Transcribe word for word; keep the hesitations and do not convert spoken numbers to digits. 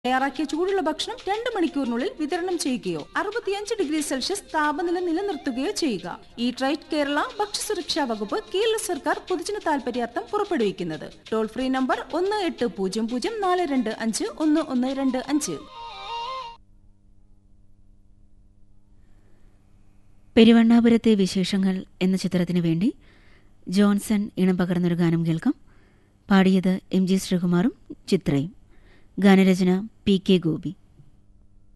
തയ്യാറാക്കിയ ചൂടുള്ള ഭക്ഷണം രണ്ട് മണിക്കൂറിനുള്ളിൽ വിതരണം ചെയ്യുകയോ അറുപത്തിയഞ്ച് ഡിഗ്രി സെൽഷ്യസ് താപനില നിലനിർത്തുകയോ ചെയ്യുക. ഈ ട്രൈറ്റ് കേരള ഭക്ഷ്യസുരക്ഷാ വകുപ്പ് കേരള സർക്കാർ പൊതുജന താൽപര്യാർത്ഥം പുറപ്പെടുവിക്കുന്നത്. ടോൾ ഫ്രീ നമ്പർ ഒന്ന് എട്ട് പൂജ്യം പൂജ്യം നാല് രണ്ട് അഞ്ച് ഒന്ന് ഒന്ന് രണ്ട് അഞ്ച്. പെരുവണ്ണാപുരത്തെ വിശേഷങ്ങൾ എന്ന ചിത്രത്തിനു വേണ്ടി ജോൺസൺ ഇണം പകർന്നൊരു ഗാനം കേൾക്കാം. പാടിയത് എം ജി ശ്രീകുമാറും ചിത്രയും. ഗാനരചന പി കെ ഗോപി.